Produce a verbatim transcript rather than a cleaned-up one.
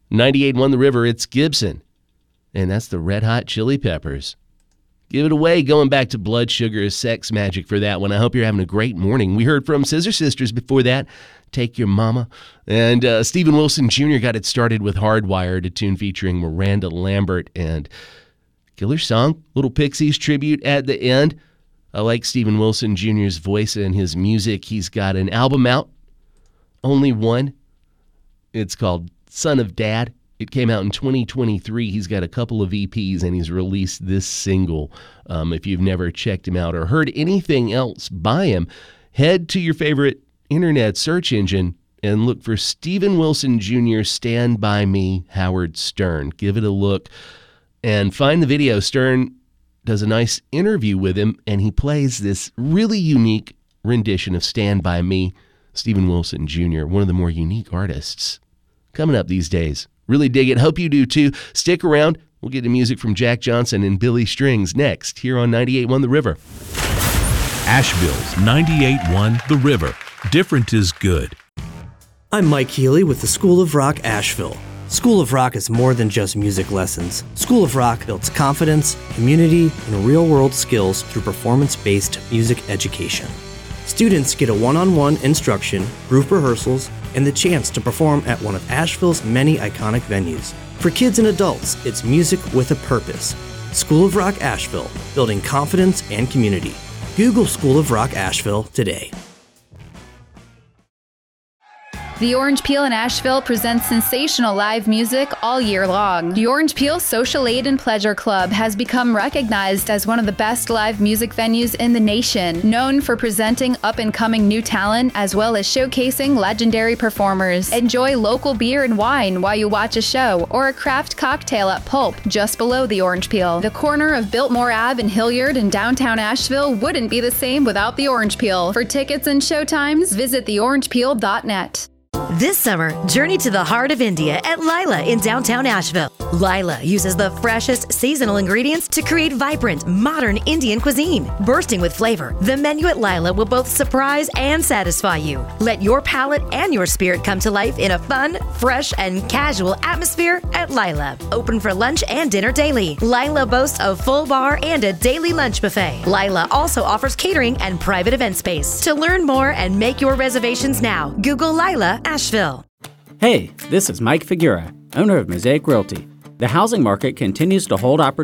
ninety-eight point one The River, it's Gibson. And that's the Red Hot Chili Peppers. Give it away, going back to Blood Sugar Sex Magic for that one. I hope you're having a great morning. We heard from Scissor Sisters before that, Take Your Mama. And uh, Steven Wilson Junior got it started with Hardwired, a tune featuring Miranda Lambert. And killer song, Little Pixies tribute at the end. I like Steven Wilson Junior's voice and his music. He's got an album out, only one. It's called Son of Dad. It came out in twenty twenty-three. He's got a couple of E Ps, and he's released this single. Um, if you've never checked him out or heard anything else by him, head to your favorite internet search engine and look for Steven Wilson Junior Stand By Me, Howard Stern. Give it a look and find the video. Stern does a nice interview with him, and he plays this really unique rendition of Stand By Me. Steven Wilson Junior, one of the more unique artists coming up these days. Really dig it. Hope you do too. Stick around. We'll get to music from Jack Johnson and Billy Strings next here on ninety-eight point one The River. Asheville's ninety-eight point one The River. Different is good. I'm Mike Healy with the School of Rock Asheville. School of Rock is more than just music lessons. School of Rock builds confidence, community, and real-world skills through performance-based music education. Students get a one-on-one instruction, group rehearsals, and the chance to perform at one of Asheville's many iconic venues. For kids and adults, it's music with a purpose. School of Rock Asheville, building confidence and community. Google School of Rock Asheville today. The Orange Peel in Asheville presents sensational live music all year long. The Orange Peel Social Aid and Pleasure Club has become recognized as one of the best live music venues in the nation, known for presenting up-and-coming new talent as well as showcasing legendary performers. Enjoy local beer and wine while you watch a show or a craft cocktail at Pulp, just below the Orange Peel. The corner of Biltmore Avenue in Hilliard in downtown Asheville wouldn't be the same without the Orange Peel. For tickets and showtimes, visit the orange peel dot net. This summer, journey to the heart of India at Lila in downtown Asheville. Lila uses the freshest seasonal ingredients to create vibrant, modern Indian cuisine. Bursting with flavor, the menu at Lila will both surprise and satisfy you. Let your palate and your spirit come to life in a fun, fresh, and casual atmosphere at Lila. Open for lunch and dinner daily. Lila boasts a full bar and a daily lunch buffet. Lila also offers catering and private event space. To learn more and make your reservations now, Google Lila Asheville. Hey, this is Mike Figura, owner of Mosaic Realty. The housing market continues to hold opportunities